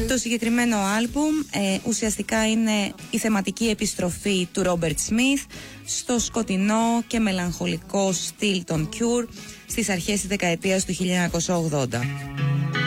Το συγκεκριμένο άλμπουμ ουσιαστικά είναι η θεματική επιστροφή του Ρόμπερτ Σμιθ στο σκοτεινό και μελαγχολικό στυλ των Cure στις αρχές της δεκαετίας του 1980.